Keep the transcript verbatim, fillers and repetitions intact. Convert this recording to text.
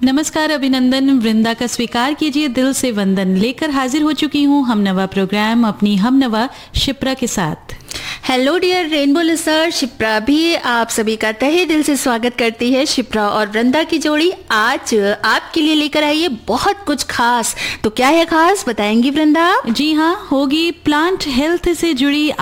नमस्कार, अभिनंदन, वृंदा का स्वीकार कीजिए, दिल से वंदन लेकर हाजिर हो चुकी हूँ हमनवा प्रोग्राम अपनी हमनवा शिप्रा के साथ। Hello dear rainbow listener, Shipra भी आप सभी का तहे दिल से स्वागत करती है। शिप्रा और वृंदा की जोड़ी आज आपके लिए लेकर आई है बहुत कुछ खास। तो क्या है खास, बताएंगी वृंदा? जी हाँ, होगी प्लांट हेल्थ से जुड़ी